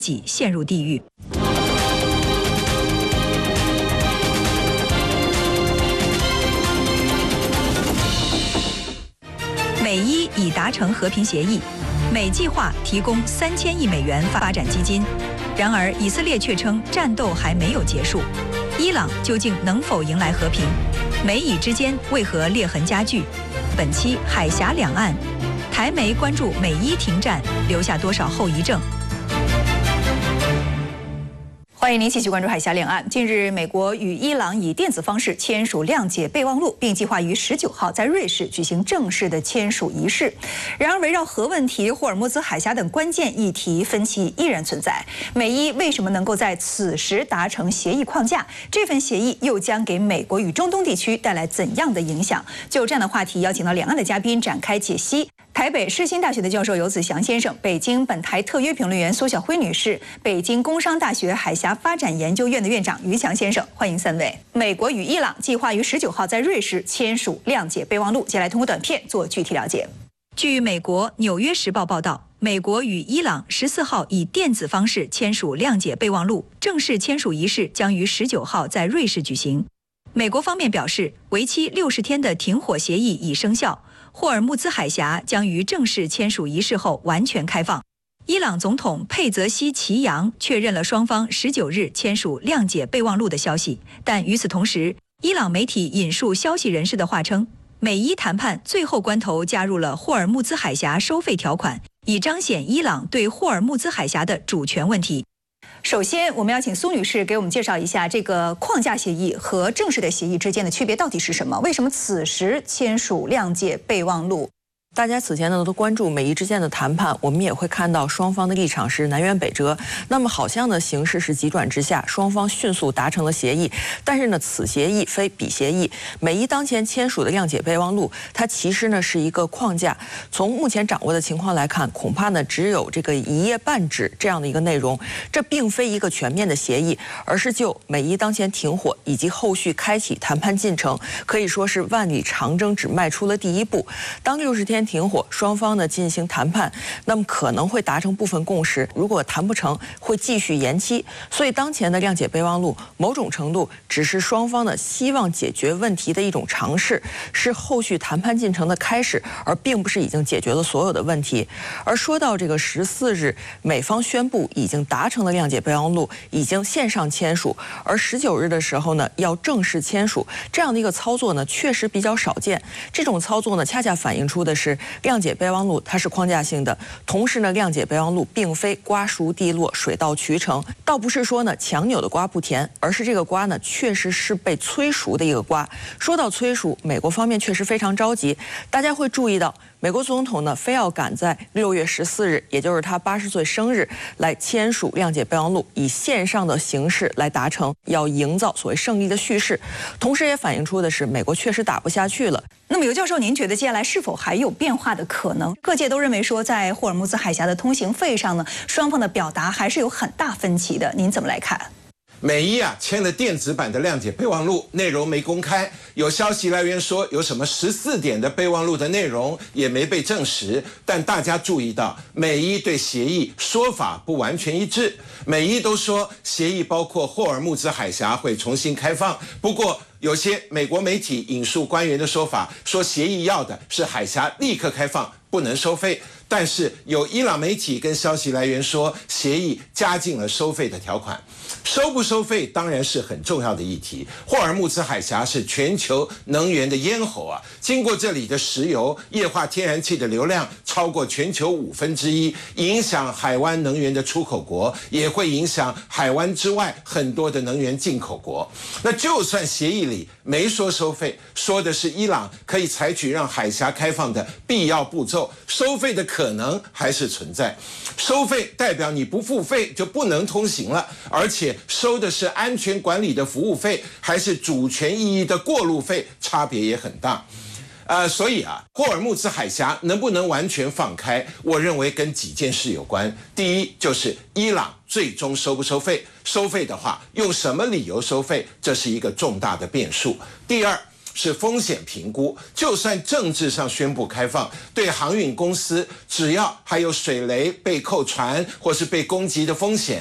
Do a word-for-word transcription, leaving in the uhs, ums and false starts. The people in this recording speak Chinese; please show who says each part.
Speaker 1: 己陷入地狱。美伊已达成和平协议，美计划提供三千亿美元发展基金。然而，以色列却称战斗还没有结束。伊朗究竟能否迎来和平？美以之间为何裂痕加剧？本期海峡两岸，台媒关注美伊停战留下多少后遗症？欢迎您继续关注海峡两岸。近日，美国与伊朗以电子方式签署谅解备忘录，并计划于十九号在瑞士举行正式的签署仪式。然而，围绕核问题、霍尔木兹海峡等关键议题，分歧依然存在。美伊为什么能够在此时达成协议框架？这份协议又将给美国与中东地区带来怎样的影响？就这样的话题，邀请到两岸的嘉宾展开解析。台北世新大学的教授游子祥先生，北京本台特约评论员苏晓辉女士，北京工商大学海峡发展研究院的院长于强先生，欢迎三位。美国与伊朗计划于十九号在瑞士签署谅解备忘录，接下来通过短片做具体了解。据美国《纽约时报》报道，美国与伊朗十四号以电子方式签署谅解备忘录，正式签署仪式将于十九号在瑞士举行。美国方面表示，为期六十天的停火协议已生效。霍尔木兹海峡将于正式签署仪式后完全开放。伊朗总统佩泽西奇扬确认了双方十九日签署谅解备忘录的消息，但与此同时，伊朗媒体引述消息人士的话称，美伊谈判最后关头加入了霍尔木兹海峡收费条款，以彰显伊朗对霍尔木兹海峡的主权问题。首先，我们要请苏女士给我们介绍一下这个框架协议和正式的协议之间的区别到底是什么？为什么此时签署谅解备忘录？
Speaker 2: 大家此前呢都关注美伊之间的谈判，我们也会看到双方的立场是南辕北辙。那么好像呢形势是急转直下，双方迅速达成了协议。但是呢此协议非彼协议，美伊当前签署的谅解备忘录，它其实呢是一个框架。从目前掌握的情况来看，恐怕呢只有这个一页半纸这样的一个内容。这并非一个全面的协议，而是就美伊当前停火以及后续开启谈判进程，可以说是万里长征只迈出了第一步。当六十天停火，双方呢进行谈判，那么可能会达成部分共识，如果谈不成，会继续延期。所以当前的谅解备忘录，某种程度只是双方呢希望解决问题的一种尝试，是后续谈判进程的开始，而并不是已经解决了所有的问题。而说到这个十四日，美方宣布已经达成了谅解备忘录，已经线上签署，而十九日的时候呢要正式签署，这样的一个操作呢确实比较少见。这种操作呢恰恰反映出的是谅解备忘录它是框架性的，同时呢，谅解备忘录并非瓜熟蒂落、水到渠成，倒不是说呢强扭的瓜不甜，而是这个瓜呢确实是被催熟的一个瓜。说到催熟，美国方面确实非常着急，大家会注意到。美国总统呢，非要赶在六月十四日，也就是他八十岁生日，来签署谅解备忘录，以线上的形式来达成，要营造所谓胜利的叙事。同时也反映出的是，美国确实打不下去了。
Speaker 1: 那么，尤教授，您觉得接下来是否还有变化的可能？各界都认为说，在霍尔木兹海峡的通行费上呢，双方的表达还是有很大分歧的。您怎么来看？
Speaker 3: 美伊啊签了电子版的谅解备忘录，内容没公开，有消息来源说有什么十四点的备忘录的内容也没被证实。但大家注意到，美伊对协议说法不完全一致。美伊都说协议包括霍尔木兹海峡会重新开放，不过有些美国媒体引述官员的说法，说协议要的是海峡立刻开放，不能收费。但是有伊朗媒体跟消息来源说，协议加进了收费的条款。收不收费当然是很重要的议题。霍尔木兹海峡是全球能源的咽喉啊，经过这里的石油、液化天然气的流量超过全球五分之一，影响海湾能源的出口国，也会影响海湾之外很多的能源进口国。那就算协议里没说收费，说的是伊朗可以采取让海峡开放的必要步骤，收费的可能还是存在。收费代表你不付费就不能通行了，而且收的是安全管理的服务费，还是主权意义的过路费，差别也很大。呃，所以啊，霍尔木兹海峡能不能完全放开，我认为跟几件事有关。第一，就是伊朗最终收不收费，收费的话，用什么理由收费，这是一个重大的变数。第二， 是风险评估。就算政治上宣布开放，对航运公司只要还有水雷被扣船或是被攻击的风险，